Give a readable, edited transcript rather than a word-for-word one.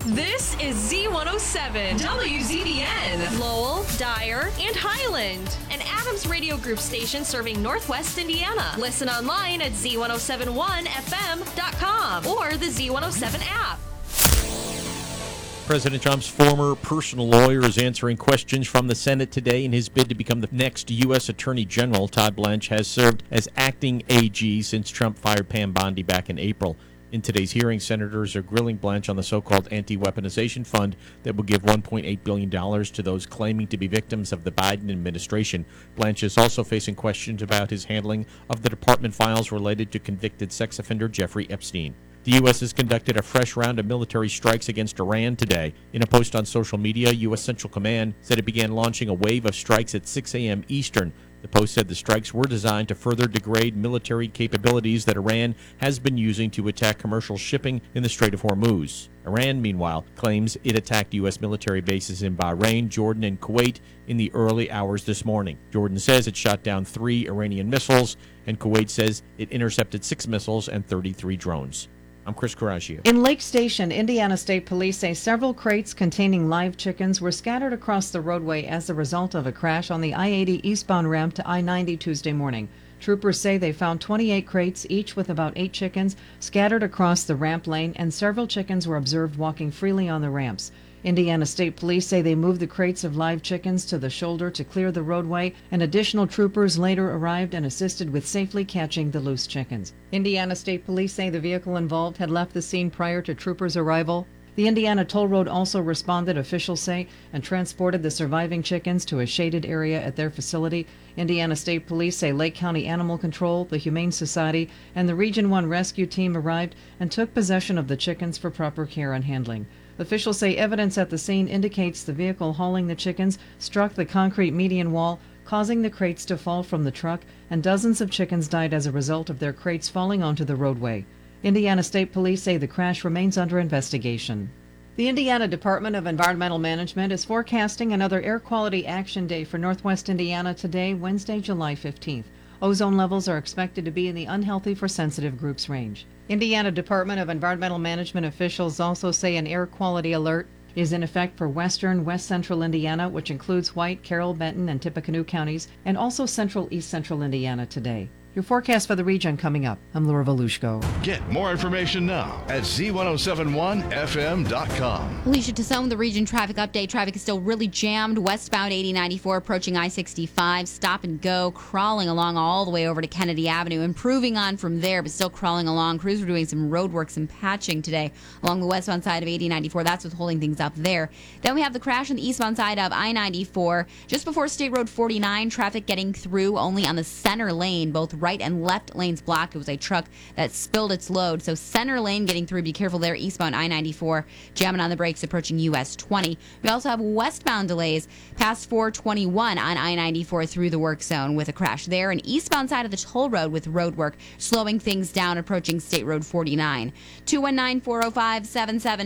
This is Z107, WZBN, Lowell, Dyer, and Highland, an Adams Radio Group station serving Northwest Indiana. Listen online at Z1071FM.com or the Z107 app. President Trump's former personal lawyer is answering questions from the Senate today in his bid to become the next U.S. Attorney General. Todd Blanche has served as acting AG since Trump fired Pam Bondi back in April. In today's hearing, senators are grilling Blanche on the so-called anti-weaponization fund that will give $1.8 billion to those claiming to be victims of the Biden administration. Blanche is also facing questions about his handling of the department files related to convicted sex offender Jeffrey Epstein. The U.S. has conducted a fresh round of military strikes against Iran today. In a post on social media, U.S. Central Command said it began launching a wave of strikes at 6 a.m. Eastern. The post said the strikes were designed to further degrade military capabilities that Iran has been using to attack commercial shipping in the Strait of Hormuz. Iran, meanwhile, claims it attacked U.S. military bases in Bahrain, Jordan, and Kuwait in the early hours this morning. Jordan says it shot down 3 Iranian missiles, and Kuwait says it intercepted 6 missiles and 33 drones. I'm Chris Coraggio. In Lake Station, Indiana State Police say several crates containing live chickens were scattered across the roadway as a result of a crash on the I-80 eastbound ramp to I-90 Tuesday morning. Troopers say they found 28 crates, each with about 8 chickens, scattered across the ramp lane, and several chickens were observed walking freely on the ramps. Indiana State Police say they moved the crates of live chickens to the shoulder to clear the roadway, and additional troopers later arrived and assisted with safely catching the loose chickens. Indiana State Police say the vehicle involved had left the scene prior to troopers' arrival. The Indiana Toll Road also responded, officials say, and transported the surviving chickens to a shaded area at their facility. Indiana State Police say Lake County Animal Control, the Humane Society, and the Region 1 rescue team arrived and took possession of the chickens for proper care and handling. Officials say evidence at the scene indicates the vehicle hauling the chickens struck the concrete median wall, causing the crates to fall from the truck, and dozens of chickens died as a result of their crates falling onto the roadway. Indiana State Police say the crash remains under investigation. The Indiana Department of Environmental Management is forecasting another Air Quality Action Day for Northwest Indiana today, Wednesday, July 15th. Ozone levels are expected to be in the unhealthy for sensitive groups range. Indiana Department of Environmental Management officials also say an air quality alert is in effect for western west central Indiana, which includes White, Carroll, Benton, and Tippecanoe counties, and also central east central Indiana today. Your forecast for the region coming up. I'm Laura Volushko. Get more information now at Z1071FM.com. Alicia Tassone, the region traffic update. Traffic is still really jammed. Westbound 8094 approaching I-65. Stop and go, crawling along all the way over to Kennedy Avenue. Improving on from there, but still crawling along. Crews were doing some road work, some patching today along the westbound side of 8094. That's what's holding things up there. Then we have the crash on the eastbound side of I-94. Just before State Road 49, traffic getting through only on the center lane. Both right and left lanes blocked. It was a truck that spilled its load. So center lane getting through. Be careful there. Eastbound I-94 jamming on the brakes approaching US 20. We also have westbound delays past 421 on I-94 through the work zone with a crash there. And eastbound side of the toll road with road work slowing things down approaching State Road 49. 219-405-77